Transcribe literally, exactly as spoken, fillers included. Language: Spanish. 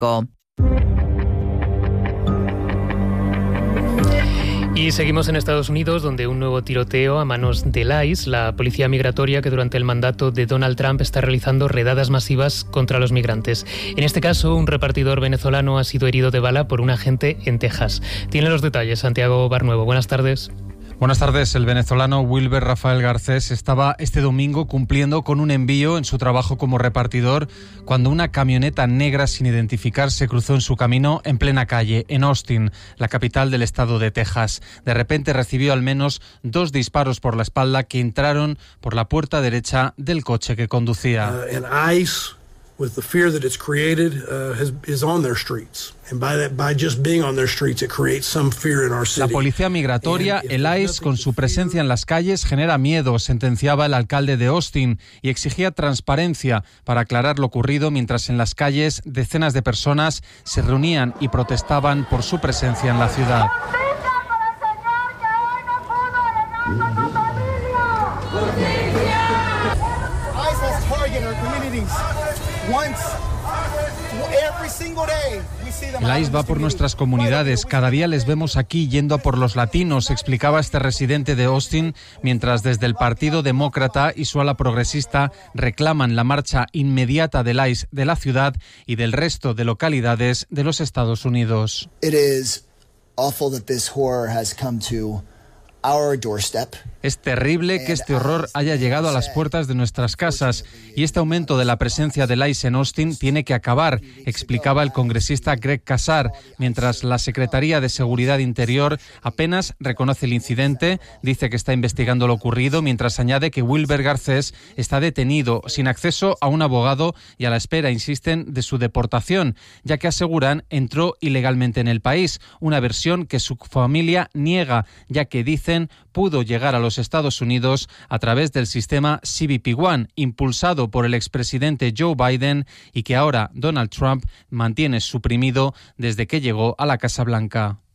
Y seguimos en Estados Unidos, donde un nuevo tiroteo a manos del I C E, la policía migratoria que durante el mandato de Donald Trump está realizando redadas masivas contra los migrantes. En este caso, un repartidor venezolano ha sido herido de bala por un agente en Texas. Tiene los detalles Santiago Barnuevo. Buenas tardes. Buenas tardes. El venezolano Wilber Rafael Garcés estaba este domingo cumpliendo con un envío en su trabajo como repartidor cuando una camioneta negra sin identificar se cruzó en su camino en plena calle, en Austin, la capital del estado de Texas. De repente recibió al menos dos disparos por la espalda que entraron por la puerta derecha del coche que conducía. Uh, with the fear that it's created uh, has, is on their streets. And by that, by just being on their streets, it creates some fear in our city. La policía migratoria, el I C E, con su presencia en las calles, genera miedo, sentenciaba el alcalde de Austin, y exigía transparencia para aclarar lo ocurrido, mientras en las calles decenas de personas se reunían y protestaban por su presencia en la ciudad. El I C E va por nuestras comunidades. Cada día les vemos aquí yendo a por los latinos, explicaba este residente de Austin, mientras desde el Partido Demócrata y su ala progresista reclaman la marcha inmediata del I C E de la ciudad y del resto de localidades de los Estados Unidos. It is awful that this horror has come to our doorstep. Es terrible que este horror haya llegado a las puertas de nuestras casas y este aumento de la presencia del I C E en Austin tiene que acabar, explicaba el congresista Greg Casar, mientras la Secretaría de Seguridad Interior apenas reconoce el incidente, dice que está investigando lo ocurrido, mientras añade que Wilber Garcés está detenido, sin acceso a un abogado y a la espera, insisten, de su deportación, ya que aseguran entró ilegalmente en el país, una versión que su familia niega, ya que dicen pudo llegar a los Estados Unidos a través del sistema C B P One, impulsado por el expresidente Joe Biden y que ahora Donald Trump mantiene suprimido desde que llegó a la Casa Blanca.